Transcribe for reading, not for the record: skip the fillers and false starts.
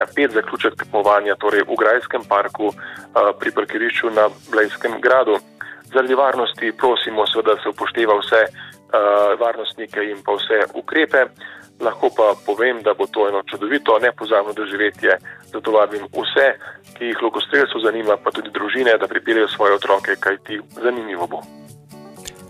5 zaključek tekmovanja, torej v Grajskem parku pri parkirišču na Blejskem gradu. Zaradi varnosti prosimo, seveda se upošteva vse varnostnike in pa vse ukrepe. Lahko pa povem, da bo to eno čudovito, nepozabno doživetje. Zato vabim vse, ki jih lokostrelstvo zanima, pa tudi družine, da pripeljejo svoje otroke, kajti zanimivo bo.